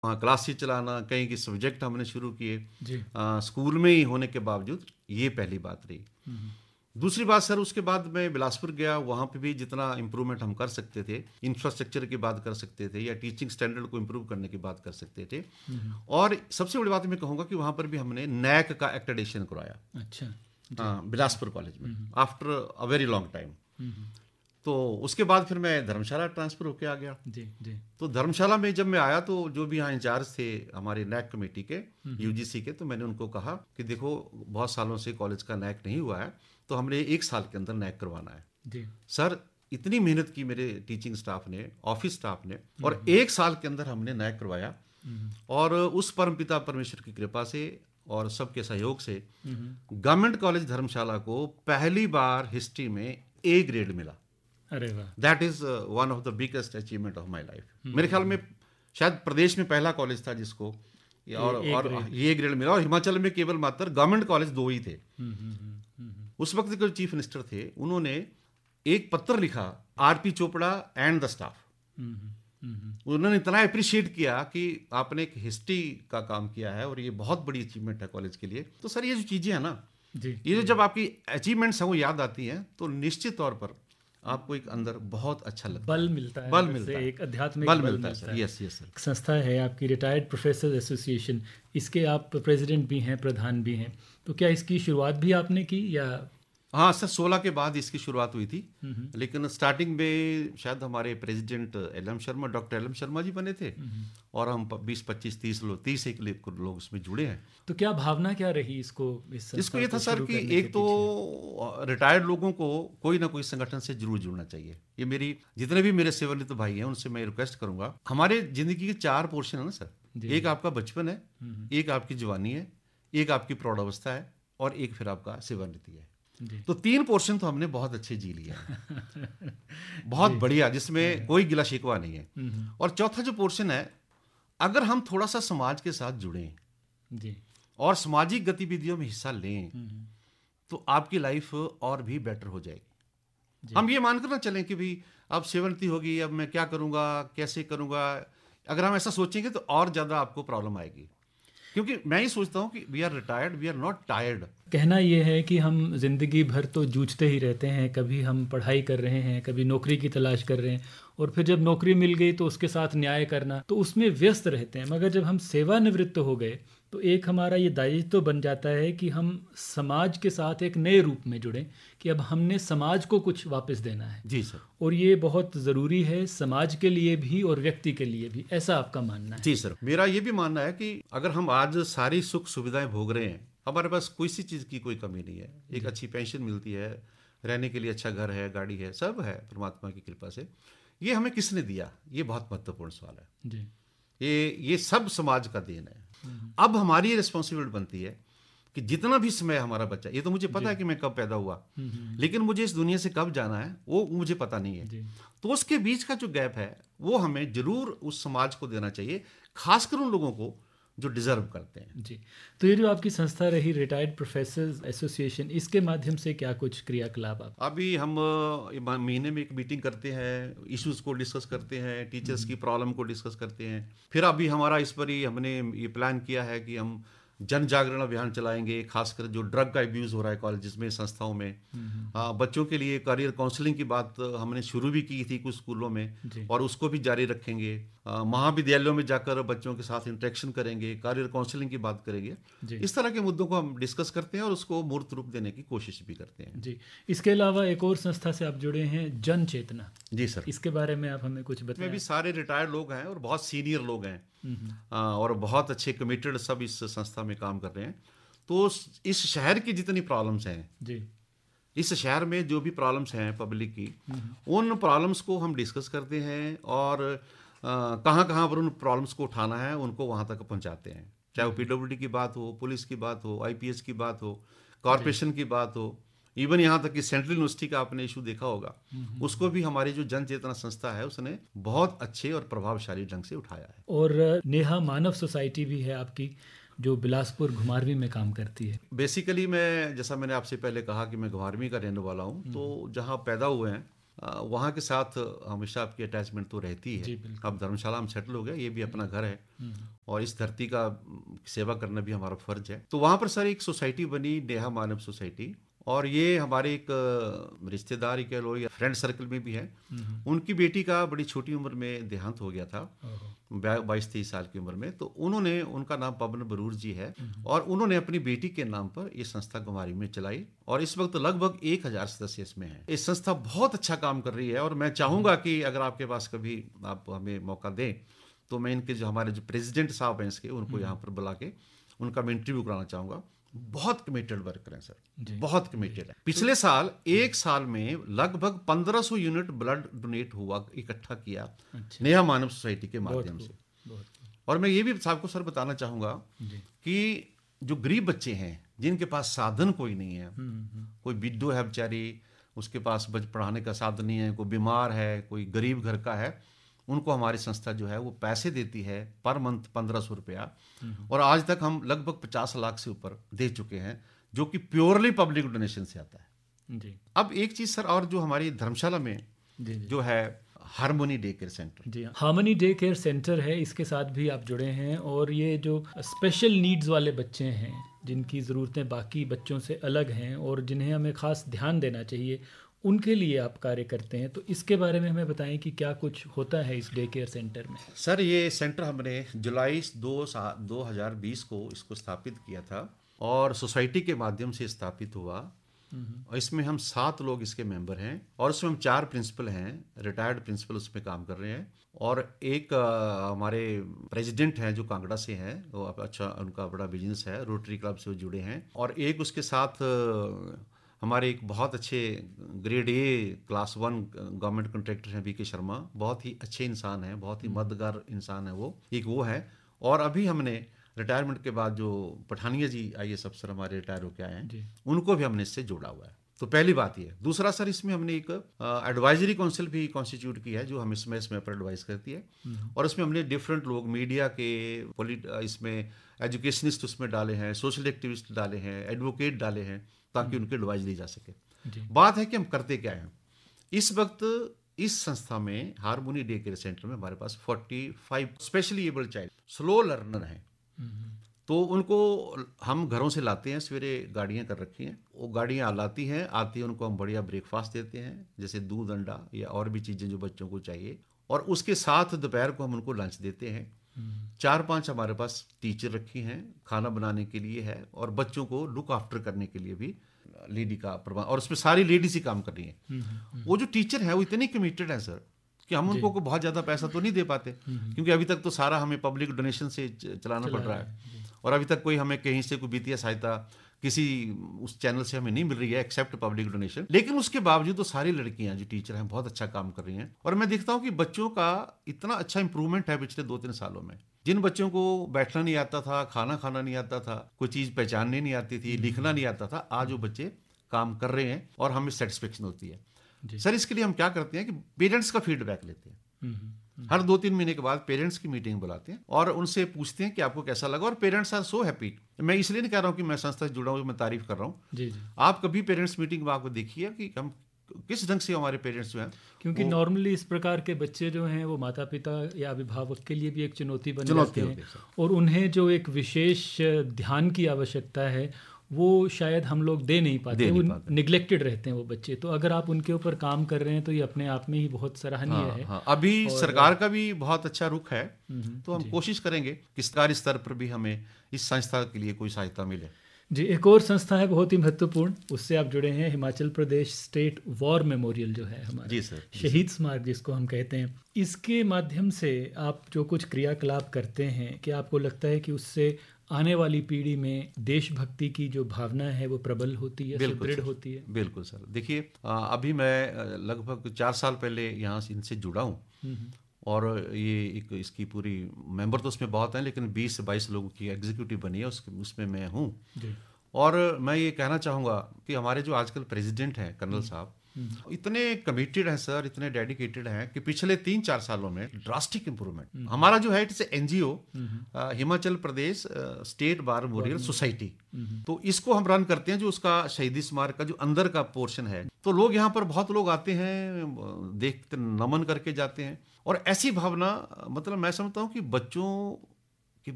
वहाँ क्लासेस चलाना, कहीं के सब्जेक्ट हमने शुरू किए जी। स्कूल में ही होने के बावजूद। ये पहली बात रही। दूसरी बात सर, उसके बाद मैं बिलासपुर गया, वहाँ पे भी जितना इम्प्रूवमेंट हम कर सकते थे, इंफ्रास्ट्रक्चर की बात कर सकते थे या टीचिंग स्टैंडर्ड को इम्प्रूव करने की बात कर सकते थे। और सबसे बड़ी बात मैं कहूँगा कि वहाँ पर भी हमने नैक का एक्रेडिटेशन करवाया। अच्छा। हाँ, बिलासपुर कॉलेज में after a very long time. तो उसके बाद फिर मैं धर्मशाला ट्रांसफ़र होके आ गया। जी जी। तो धर्मशाला में जब मैं आया तो जो भी यहाँ इंचार्ज थे हमारे नैक कमेटी के, यूजीसी के, तो मैंने उनको कहा कि देखो बहुत सालों से कॉलेज का नैक नहीं हुआ है, तो हमने 1 साल के अंदर नैक करवाना है। जी। सर इतनी मेहनत की मेरे टीचिंग स्टाफ ने, ऑफिस स्टाफ ने, और 1 साल के अंदर हमने नैक करवाया। और उस परमपिता परमेश्वर की कृपा से और सबके सहयोग से गवर्नमेंट कॉलेज धर्मशाला को पहली बार हिस्ट्री में A ग्रेड मिला। अरे वाह। That is one of the biggest achievement of my life. मेरे ख्याल में शायद प्रदेश में पहला कॉलेज था जिसको और ये ग्रेड मिला, और हिमाचल में केवल मात्र गवर्नमेंट कॉलेज 2 ही थे। उस वक्त के चीफ मिनिस्टर थे, उन्होंने एक पत्र लिखा RP Chopra and the staff. उन्होंने इतना अप्रिशिएट किया कि आपने एक हिस्ट्री का काम किया है और ये बहुत बड़ी अचीवमेंट है कॉलेज के लिए। तो सर ये जो चीजें हैं ना, ये जो जब आपकी अचीवमेंट्स हैं वो याद आती हैं, तो निश्चित तौर पर आपको एक अंदर बहुत अच्छा लगता बल मिलता है, बल मिलता है, एक आध्यात्मिक बल मिलता है सर। Yes yes sir. संस्था है आपकी रिटायर्ड प्रोफेसर एसोसिएशन, इसके आप प्रेसिडेंट भी हैं, प्रधान भी हैं, तो क्या इसकी शुरुआत भी आपने की या? हाँ सर, 16 के बाद इसकी शुरुआत हुई थी, लेकिन स्टार्टिंग में शायद हमारे president LM Sharma, doctor LM Sharma ji बने थे, और हम 20, 25, 30 लोग, 30 एक लोग इसमें जुड़े हैं। तो क्या भावना क्या रही इसको ये था सर कि एक तो रिटायर्ड लोगों को कोई ना कोई संगठन से जरूर जुड़ना चाहिए। ये मेरी जितने भी मेरे सेवानिवृत्त भाई हैं उनसे मैं रिक्वेस्ट करूंगा। हमारे जिंदगी के 4 पोर्शन है ना सर, एक आपका बचपन है, एक आपकी जवानी है, एक आपकी प्रौढ़ावस्था है, और एक फिर आपका सेवानिवृत्ति है। तो 3 पोर्शन तो हमने बहुत अच्छे जी लिए हैं बहुत बढ़िया, जिसमें कोई गिला शिकवा नहीं है। और चौथा जो पोर्शन है, अगर हम थोड़ा सा समाज के साथ जुड़ें जी, और सामाजिक गतिविधियों में हिस्सा लें, तो आपकी लाइफ और भी बेटर हो जाएगी। हम ये मानकर ना चलें कि भाई अब सेवनिवृत्ति होगी, अब मैं क्या करूंगा, कैसे करूंगा। अगर हम ऐसा सोचेंगे तो और ज्यादा आपको प्रॉब्लम आएगी, क्योंकि मैं ये सोचता हूँ कि we are retired, we are not tired. कहना ये है कि हम जिंदगी भर तो जूझते ही रहते हैं, कभी हम पढ़ाई कर रहे हैं, कभी नौकरी की तलाश कर रहे हैं, और फिर जब नौकरी मिल गई तो उसके साथ न्याय करना, तो उसमें व्यस्त रहते हैं। मगर जब हम सेवानिवृत्त हो गए तो एक हमारा ये दायित्व बन जाता है कि हम समाज के साथ एक नए रूप में जुड़ें, कि अब हमने समाज को कुछ वापस देना है। जी सर। और ये बहुत ज़रूरी है समाज के लिए भी और व्यक्ति के लिए भी, ऐसा आपका मानना है? जी सर, मेरा ये भी मानना है कि अगर हम आज सारी सुख सुविधाएं भोग रहे हैं, हमारे पास कोई सी चीज़ की कोई कमी नहीं है, एक अच्छी पेंशन मिलती है, रहने के लिए अच्छा घर है, गाड़ी है, सब है परमात्मा की कृपा से। ये हमें किसने दिया, ये बहुत महत्वपूर्ण सवाल है जी। ये सब समाज का देन है। अब हमारी रिस्पॉन्सिबिलिटी बनती है कि जितना भी समय हमारा बच्चा, ये तो मुझे पता है कि मैं कब पैदा हुआ, लेकिन मुझे इस दुनिया से कब जाना है वो मुझे पता नहीं है। तो उसके बीच का जो गैप है वो हमें जरूर उस समाज को देना चाहिए, खासकर उन लोगों को जो डिजर्व करते हैं। जी। तो ये जो आपकी संस्था रही रिटायर्ड प्रोफेसर्स एसोसिएशन, इसके माध्यम से क्या कुछ क्रियाकलाप आप? अभी हम महीने में एक मीटिंग करते हैं, इश्यूज को डिस्कस करते हैं, टीचर्स की प्रॉब्लम को डिस्कस करते हैं। फिर अभी हमारा इस पर ही हमने ये प्लान किया है कि हम जन जागरण अभियान चलाएंगे, खासकर जो ड्रग का अब्यूज़ हो रहा है कॉलेजेस में, संस्थाओं में। बच्चों के लिए करियर काउंसलिंग की बात हमने शुरू भी की थी कुछ स्कूलों में, और उसको भी जारी रखेंगे। महाविद्यालयों में जाकर बच्चों के साथ इंटरेक्शन करेंगे, करियर काउंसलिंग की बात करेंगे। इस तरह के मुद्दों को हम डिस्कस करते हैं और उसको मूर्त रूप देने की कोशिश भी करते हैं। जी। इसके अलावा एक और संस्था से आप जुड़े हैं, जन चेतना। जी सर। इसके बारे में आप हमें कुछ बताएं। इसमें भी सारे रिटायर्ड लोग हैं और बहुत सीनियर लोग हैं, और बहुत अच्छे कमिटेड सब इस संस्था में काम कर रहे हैं। तो इस शहर की जितनी प्रॉब्लम्स हैं जी, इस शहर में जो भी प्रॉब्लम्स हैं पब्लिक की, उन प्रॉब्लम्स को हम डिस्कस करते हैं, और कहाँ कहाँ पर उन प्रॉब्लम्स को उठाना है उनको वहाँ तक पहुँचाते हैं। चाहे वो पीडब्ल्यूडी की बात हो, पुलिस की बात हो, आईपीएस की बात हो, कॉरपोरेशन की बात हो, इवन यहाँ तक कि सेंट्रल यूनिवर्सिटी का आपने इशू देखा होगा, उसको भी हमारी जो जन चेतना संस्था है उसने बहुत अच्छे और प्रभावशाली ढंग से उठाया है। और नेहा मानव सोसाइटी भी है आपकी, जो बिलासपुर घुमारवीं में काम करती है। बेसिकली मैं, जैसा मैंने आपसे पहले कहा कि मैं घुमारवीं का रहने वाला हूँ, तो जहाँ पैदा हुए हैं वहाँ के साथ हमेशा आपकी अटैचमेंट तो रहती है। अब धर्मशाला में सेटल हो गए, ये भी अपना घर है और इस धरती का सेवा करना भी हमारा फर्ज है। तो वहाँ पर सर एक सोसाइटी बनी, नेहा मानव सोसाइटी, और ये हमारे एक रिश्तेदार ही कह लो या फ्रेंड सर्कल में भी है। उनकी बेटी का बड़ी छोटी उम्र में देहांत हो गया था, 22-23 साल की उम्र में। तो उन्होंने, उनका नाम पवन बरूर जी है, और उन्होंने अपनी बेटी के नाम पर ये संस्था कुमारी में चलाई और इस वक्त लगभग 1000 सदस्य इसमें हैं। ये संस्था बहुत अच्छा काम कर रही है और मैं चाहूँगा कि अगर आपके पास कभी आप हमें मौका दें तो मैं इनके जो हमारे जो प्रेसिडेंट साहब हैं इसके, उनको यहाँ पर बुला के उनका मैं इंटरव्यू कराना चाहूँगा। बहुत कमिटेड वर्कर हैं सर, बहुत कमिटेड है। पिछले साल एक साल में लगभग 1500 यूनिट ब्लड डोनेट हुआ, इकट्ठा किया नेहा मानव सोसाइटी के माध्यम से। और मैं ये भी आपको सर बताना चाहूँगा कि जो गरीब बच्चे हैं जिनके पास साधन कोई नहीं है, कोई विडो है बेचारी, उसके पास पढ़ाने का साधन नहीं है, कोई बीमार है, कोई गरीब घर का है, उनको हमारी संस्था जो है वो पैसे देती है पर मंथ 1500 रुपया। और आज तक हम लगभग 50 लाख से ऊपर दे चुके हैं, जो कि प्योरली पब्लिक डोनेशन से आता है जी। अब एक चीज सर और, जो हमारी धर्मशाला में जी। जो है हार्मोनी डे केयर सेंटर, जी हार्मोनी डे केयर सेंटर है, इसके साथ भी आप जुड़े हैं। और ये जो स्पेशल नीड्स वाले बच्चे हैं जिनकी ज़रूरतें बाकी बच्चों से अलग हैं और जिन्हें हमें ख़ास ध्यान देना चाहिए, उनके लिए आप कार्य करते हैं। तो इसके बारे में हमें बताएं कि क्या कुछ होता है इस डे केयर सेंटर में। सर ये सेंटर हमने जुलाई 2020 को इसको स्थापित किया था और सोसाइटी के माध्यम से स्थापित हुआ। और इसमें हम 7 लोग इसके मेंबर हैं और उसमें हम 4 प्रिंसिपल हैं, रिटायर्ड प्रिंसिपल उसमें काम कर रहे हैं। और एक हमारे प्रेसिडेंट हैं जो कांगड़ा से हैं, वो अच्छा उनका बड़ा बिजनेस है, रोटरी क्लब से वो जुड़े हैं। और एक उसके साथ हमारे एक बहुत अच्छे grade A class 1 government contractor हैं बीके शर्मा, बहुत ही अच्छे इंसान हैं, बहुत ही मददगार इंसान है वो, एक वो है। और अभी हमने रिटायरमेंट के बाद जो पठानिया जी IAS अफसर हमारे रिटायर होकर आए हैं, उनको भी हमने इससे जोड़ा हुआ है। तो पहली बात ये। दूसरा सर, इसमें हमने एक एडवाइजरी काउंसिल भी कॉन्स्टिट्यूट की है जो हमें समय पर एडवाइस करती है। और इसमें हमने डिफरेंट लोग, मीडिया के, इसमें एजुकेशनिस्ट उसमें डाले हैं, सोशल एक्टिविस्ट डाले हैं, एडवोकेट डाले हैं, ताकि उनकी एडवाइस ली जा सके। बात है कि हम करते क्या हैं इस वक्त। इस संस्था में हार्मोनी डे केयर सेंटर में हमारे पास 45 specially abled child slow learner हैं। तो उनको हम घरों से लाते हैं, सवेरे गाड़ियां कर रखी हैं, वो गाड़ियां लाती हैं, आती हैं, उनको हम बढ़िया ब्रेकफास्ट देते हैं, जैसे दूध, अंडा या और भी चीज़ें जो बच्चों को चाहिए। और उसके साथ दोपहर को हम उनको लंच देते हैं। 4-5 हमारे पास टीचर रखी हैं, खाना बनाने के लिए है और बच्चों को लुक आफ्टर करने के लिए भी लेडी का प्रबंध, और उसमें सारी लेडीज ही काम कर रही हैं। वो जो टीचर है वो इतने कमिटेड है सर कि हम उनको को बहुत ज़्यादा पैसा तो नहीं दे पाते, क्योंकि अभी तक तो सारा हमें पब्लिक डोनेशन से चलाना पड़ रहा है। और अभी तक कोई हमें कहीं से कोई वित्तीय सहायता किसी उस चैनल से हमें नहीं मिल रही है एक्सेप्ट पब्लिक डोनेशन। लेकिन उसके बावजूद तो सारी लड़कियां जो टीचर हैं बहुत अच्छा काम कर रही हैं। और मैं देखता हूं कि बच्चों का इतना अच्छा इंप्रूवमेंट है पिछले 2-3 सालों में। जिन बच्चों को बैठना नहीं आता था, खाना नहीं आता था, कोई चीज़ पहचानने नहीं आती थी, लिखना नहीं आता था, आज वो बच्चे काम कर रहे हैं और हमें सेटिस्फेक्शन होती है। सर इसके लिए हम क्या करते हैं कि पेरेंट्स का फीडबैक लेते हैं। हर 2-3 महीने के बाद पेरेंट्स की मीटिंग बुलाते हैं और उनसे पूछते हैं कि आपको कैसा लगा। और पेरेंट्स आर सो हैप्पी। मैं इसलिए नहीं कह रहा हूँ कि मैं संस्था से जुड़ा हूँ, मैं तारीफ कर रहा हूँ। आप कभी पेरेंट्स मीटिंग में आपको देखिए कि हम किस ढंग से हमारे पेरेंट्स जो हैं, क्योंकि नॉर्मली इस प्रकार के बच्चे जो हैं वो माता पिता या अभिभावक के लिए भी एक चुनौती बन जाते हैं और उन्हें जो एक विशेष ध्यान की आवश्यकता है वो शायद हम लोग दे नहीं पाते, वो निगलेक्टेड रहते हैं वो बच्चे। तो अगर आप उनके ऊपर काम कर रहे हैं तो ये अपने आप में ही बहुत सराहनीय है। अभी सरकार का भी बहुत अच्छा रुख है, तो हम कोशिश करेंगे कि सरकारी स्तर पर भी हमें इस संस्था के लिए कोई सहायता मिले। जी, एक और संस्था है बहुत ही महत्वपूर्ण, उससे आप जुड़े हैं, Himachal Pradesh state war memorial जो है हमारा, जी सर, शहीद स्मारक जिसको हम कहते हैं। इसके माध्यम से आप जो कुछ क्रियाकलाप करते हैं, क्या आपको लगता है कि उससे आने वाली पीढ़ी में देशभक्ति की जो भावना है वो प्रबल होती है, सुदृढ़ होती है? बिल्कुल सर। देखिए अभी मैं लगभग 4 साल पहले यहाँ से इनसे जुड़ा हूँ और ये एक इसकी पूरी मेंबर तो उसमें बहुत हैं, लेकिन 20 से 22 लोगों की एग्जीक्यूटिव बनी है, उसमें मैं हूँ। और मैं ये कहना चाहूँगा कि हमारे जो आजकल प्रेसिडेंट हैं कर्नल साहब, इतने कमिटेड हैं सर, इतने डेडिकेटेड हैं कि पिछले 3-4 सालों में ड्रास्टिक इंप्रूवमेंट। हमारा जो है it's NGO, Himachal Pradesh state bar memorial society, तो इसको हम रन करते हैं। जो उसका शहीदी स्मारक का जो अंदर का पोर्शन है, तो लोग यहाँ पर बहुत लोग आते हैं, देखते नमन करके जाते हैं। और ऐसी भावना, मतलब मैं समझता हूँ कि बच्चों